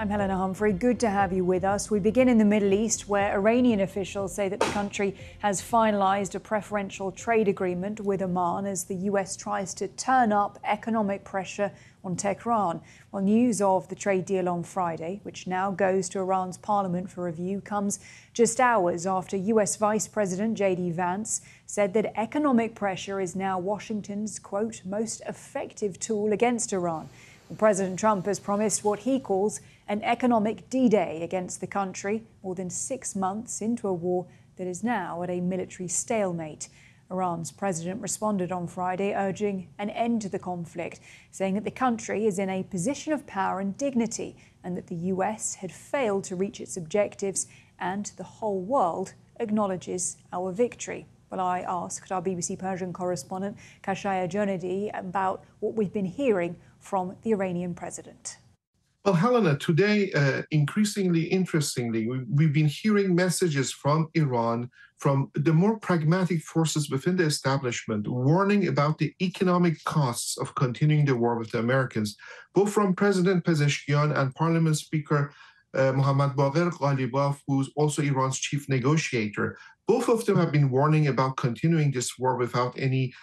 I'm Helena Humphrey. Good to have you with us. We begin in the Middle East, where Iranian officials say that the country has finalized a preferential trade agreement with Oman as the US tries to turn up economic pressure on Tehran. Well, news of the trade deal on Friday, which now goes to Iran's parliament for review, comes just hours after US Vice President J.D. Vance said that economic pressure is now Washington's, quote, most effective tool against Iran. President Trump has promised what he calls an economic D-Day against the country, more than 6 months into a war that is now at a military stalemate. Iran's president responded on Friday, urging an end to the conflict, saying that the country is in a position of power and dignity and that the US had failed to reach its objectives and the whole world acknowledges our victory. Well, I asked our BBC Persian correspondent Kashaya Jonadi about what we've been hearing from the Iranian president. Well, Helena, today, increasingly interestingly, we've been hearing messages from Iran, from the more pragmatic forces within the establishment, warning about the economic costs of continuing the war with the Americans, both from President Pezeshkian and Parliament Speaker Mohammad Baqir Ghalibaf, who's also Iran's chief negotiator. Both of them have been warning about continuing this war without any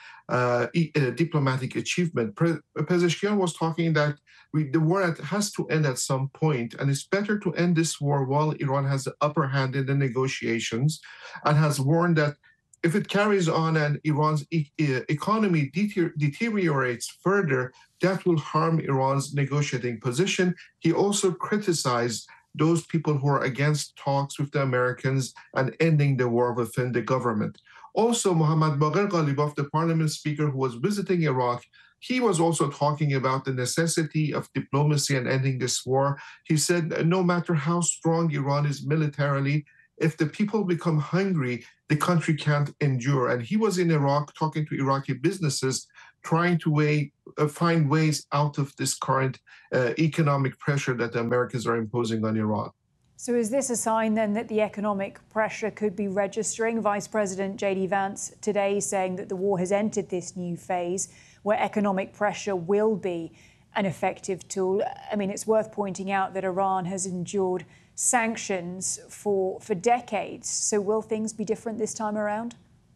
diplomatic achievement. Pezeshkian was talking that the war has to end at some point, and it's better to end this war while Iran has the upper hand in the negotiations, and has warned that if it carries on and Iran's economy deteriorates further, that will harm Iran's negotiating position. He also criticized those people who are against talks with the Americans and ending the war within the government. Also, Mohammad Baqir Ghalibaf, the parliament speaker who was visiting Iraq, he was also talking about the necessity of diplomacy and ending this war. He said, no matter how strong Iran is militarily, if the people become hungry, the country can't endure. And he was in Iraq talking to Iraqi businesses, trying to find ways out of this current economic pressure that the Americans are imposing on Iran. So is this a sign then that the economic pressure could be registering? Vice President J.D. Vance today saying that the war has entered this new phase where economic pressure will be an effective tool. I mean, it's worth pointing out that Iran has endured sanctions for decades. So will things be different this time around?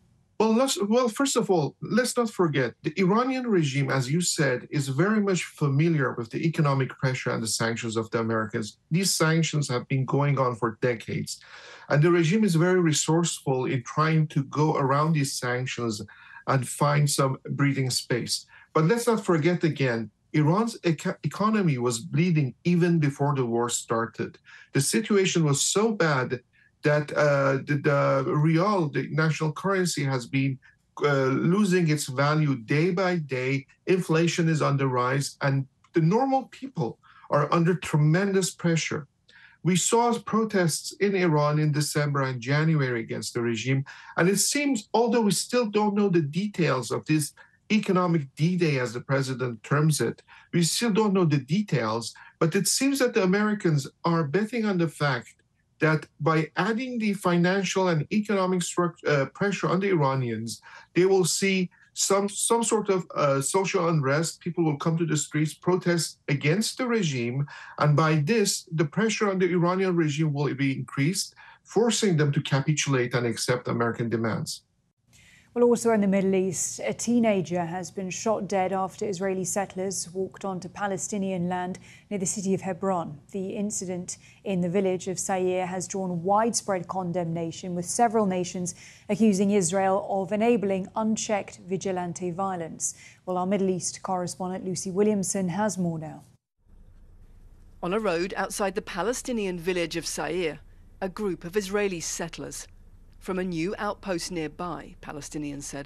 Well, first of all, let's not forget, the Iranian regime, as you said, is very much familiar with the economic pressure and the sanctions of the Americans. These sanctions have been going on for decades. And the regime is very resourceful in trying to go around these sanctions and find some breathing space. But let's not forget again, Iran's economy was bleeding even before the war started. The situation was so bad that the rial, the national currency, has been losing its value day by day. Inflation is on the rise, and the normal people are under tremendous pressure. We saw protests in Iran in December and January against the regime, and it seems, although we still don't know the details of this economic D-Day, as the president terms it, we still don't know the details, but it seems that the Americans are betting on the fact that by adding the financial and economic pressure on the Iranians, they will see some sort of social unrest. People will come to the streets, protest against the regime. And by this, the pressure on the Iranian regime will be increased, forcing them to capitulate and accept American demands. Well, also in the Middle East, a teenager has been shot dead after Israeli settlers walked onto Palestinian land near the city of Hebron. The incident in the village of Sayir has drawn widespread condemnation, with several nations accusing Israel of enabling unchecked vigilante violence. Well, our Middle East correspondent Lucy Williamson has more now. On a road outside the Palestinian village of Sayir, a group of Israeli settlers from a new outpost nearby, Palestinians said.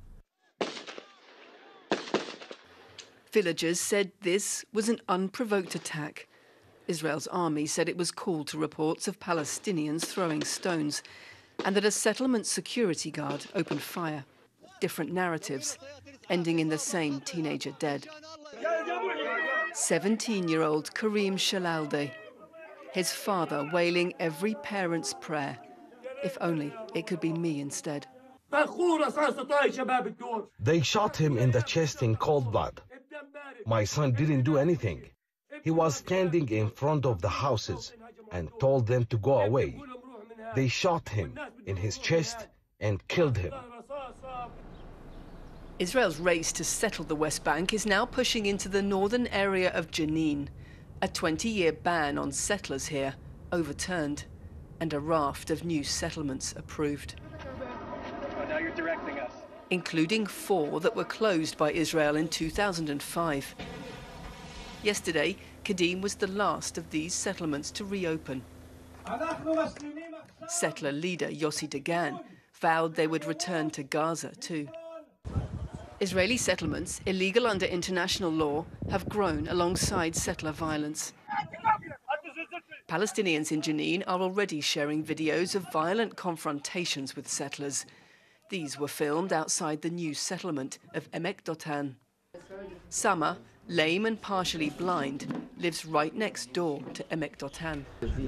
Villagers said this was an unprovoked attack. Israel's army said it was called to reports of Palestinians throwing stones and that a settlement security guard opened fire. Different narratives, ending in the same teenager dead. 17-year-old Karim Shalalde, his father wailing every parent's prayer. If only it could be me instead. They shot him in the chest in cold blood. My son didn't do anything. He was standing in front of the houses and told them to go away. They shot him in his chest and killed him. Israel's race to settle the West Bank is now pushing into the northern area of Jenin. A 20-year ban on settlers here overturned, and a raft of new settlements approved. Now you're directing us. Including 4 that were closed by Israel in 2005. Yesterday, Kadim was the last of these settlements to reopen. Settler leader Yossi Dagan vowed they would return to Gaza too. Israeli settlements, illegal under international law, have grown alongside settler violence. Palestinians in Jenin are already sharing videos of violent confrontations with settlers. These were filmed outside the new settlement of Emek Dotan. Sama, lame and partially blind, lives right next door to Emek Dotan.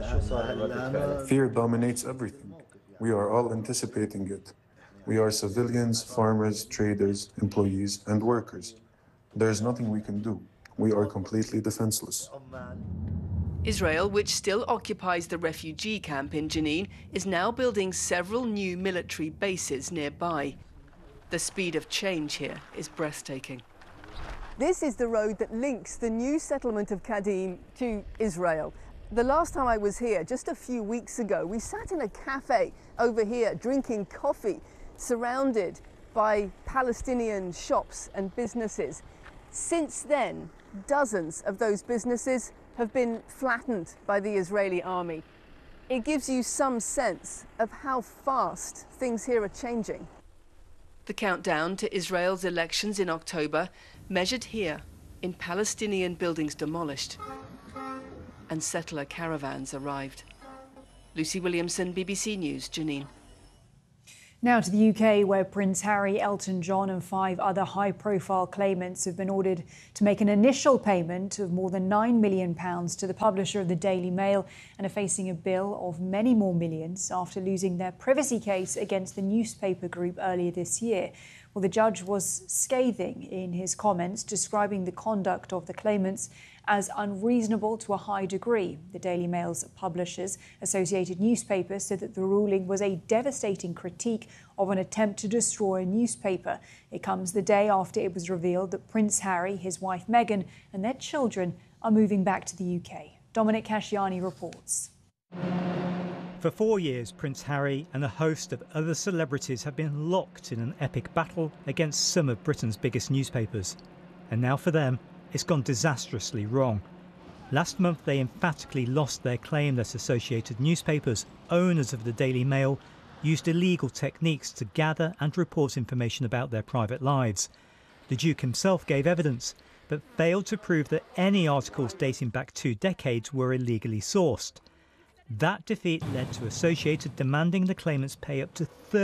Fear dominates everything. We are all anticipating it. We are civilians, farmers, traders, employees, and workers. There's nothing we can do. We are completely defenseless. Israel, which still occupies the refugee camp in Jenin, is now building several new military bases nearby. The speed of change here is breathtaking. This is the road that links the new settlement of Kadim to Israel. The last time I was here, just a few weeks ago, we sat in a cafe over here drinking coffee, surrounded by Palestinian shops and businesses. Since then, dozens of those businesses have been flattened by the Israeli army. It gives you some sense of how fast things here are changing. The countdown to Israel's elections in October measured here in Palestinian buildings demolished, and settler caravans arrived. Lucy Williamson, BBC News, Jenin. Now to the UK, where Prince Harry, Elton John and 5 other high-profile claimants have been ordered to make an initial payment of more than £9 million to the publisher of the Daily Mail and are facing a bill of many more millions after losing their privacy case against the newspaper group earlier this year. Well, the judge was scathing in his comments, describing the conduct of the claimants as unreasonable to a high degree. The Daily Mail's publishers, Associated Newspapers, said that the ruling was a devastating critique of an attempt to destroy a newspaper. It comes the day after it was revealed that Prince Harry, his wife Meghan and their children are moving back to the UK. Dominic Casciani reports. For 4 years, Prince Harry and a host of other celebrities have been locked in an epic battle against some of Britain's biggest newspapers. And now for them, it's gone disastrously wrong. Last month, they emphatically lost their claim that Associated Newspapers, owners of the Daily Mail, used illegal techniques to gather and report information about their private lives. The Duke himself gave evidence, but failed to prove that any articles dating back 2 decades were illegally sourced. That defeat led to Associated demanding the claimants pay up to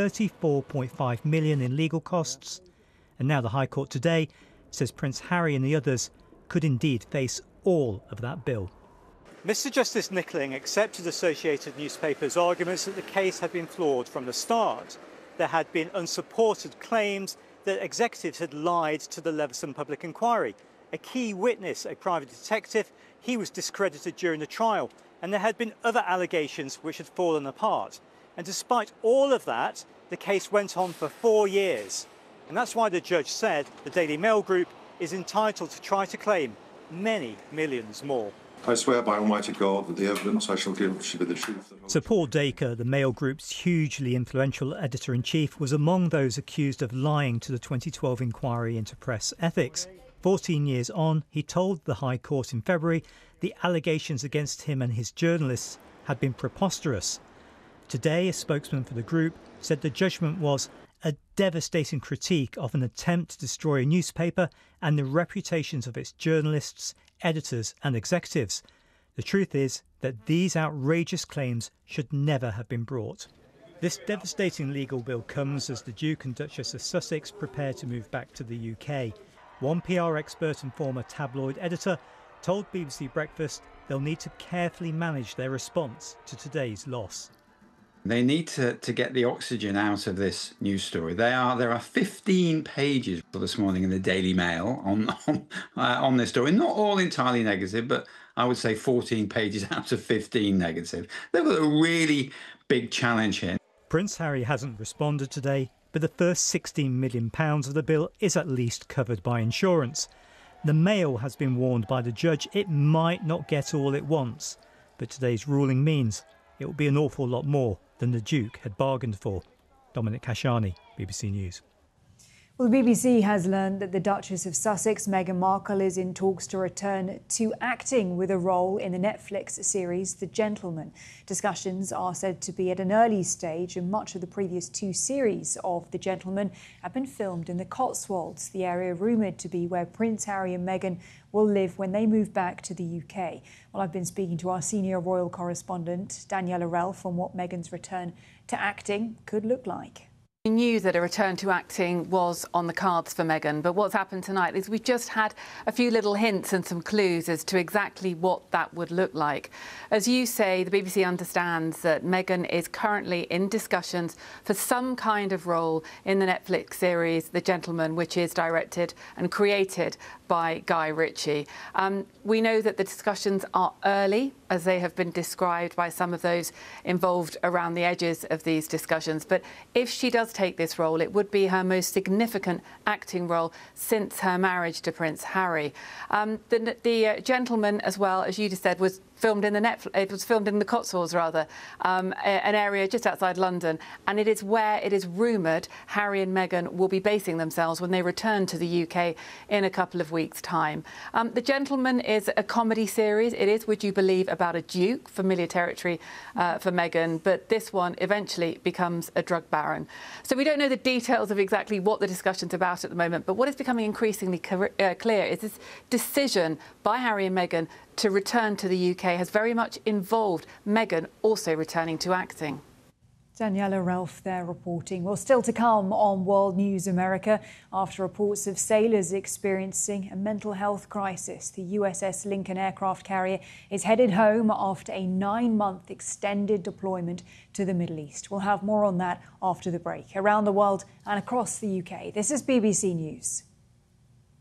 $34.5 million in legal costs. And now the High Court today says Prince Harry and the others could indeed face all of that bill. Mr Justice Nickling accepted Associated Newspapers' arguments that the case had been flawed from the start. There had been unsupported claims that executives had lied to the Leveson public inquiry. A key witness, a private detective, he was discredited during the trial, and there had been other allegations which had fallen apart. And despite all of that, the case went on for 4 years. And that's why the judge said the Daily Mail Group is entitled to try to claim many millions more. I swear by Almighty God that the evidence I shall give shall be the truth. Sir Paul Dacre, the Mail Group's hugely influential editor-in-chief, was among those accused of lying to the 2012 inquiry into press ethics. 14 years on, he told the High Court in February the allegations against him and his journalists had been preposterous. Today, a spokesman for the group said the judgment was a devastating critique of an attempt to destroy a newspaper and the reputations of its journalists, editors and executives. The truth is that these outrageous claims should never have been brought. This devastating legal bill comes as the Duke and Duchess of Sussex prepare to move back to the UK. One PR expert and former tabloid editor told BBC Breakfast they'll need to carefully manage their response to today's loss. They need to get the oxygen out of this news story. There are 15 pages this morning in the Daily Mail on this story. Not all entirely negative, but I would say 14 pages out of 15 negative. They've got a really big challenge here. Prince Harry hasn't responded today, but the first £16 million of the bill is at least covered by insurance. The Mail has been warned by the judge it might not get all it wants, but today's ruling means it will be an awful lot more than the Duke had bargained for. Dominic Kashani, BBC News. Well, the BBC has learned that the Duchess of Sussex, Meghan Markle, is in talks to return to acting with a role in the Netflix series The Gentleman. Discussions are said to be at an early stage, and much of the previous 2 series of The Gentleman have been filmed in the Cotswolds, the area rumoured to be where Prince Harry and Meghan will live when they move back to the UK. Well, I've been speaking to our senior royal correspondent, Daniela Ralph, on what Meghan's return to acting could look like. We knew that a return to acting was on the cards for Meghan, but what's happened tonight is we've just had a few little hints and some clues as to exactly what that would look like. As you say, the BBC understands that Meghan is currently in discussions for some kind of role in the Netflix series The Gentleman, which is directed and created by Guy Ritchie. We know that the discussions are early, as they have been described by some of those involved around the edges of these discussions. But if she does take this role, it would be her most significant acting role since her marriage to Prince Harry. The Gentleman, as well, as you just said, was filmed in the Cotswolds, rather, an area just outside London, and it is where it is rumoured Harry and Meghan will be basing themselves when they return to the UK in a couple of weeks' time. The Gentleman is a comedy series. It is, would you believe, about a duke, familiar territory for Meghan, but this one eventually becomes a drug baron. So we don't know the details of exactly what the discussion's about at the moment, but what is becoming increasingly clear is this decision by Harry and Meghan to return to the UK has very much involved Meghan also returning to acting. Daniela Ralph there reporting. Well, still to come on World News America, after reports of sailors experiencing a mental health crisis, the USS Lincoln aircraft carrier is headed home after a 9-month extended deployment to the Middle East. We'll have more on that after the break. Around the world and across the UK, this is BBC News.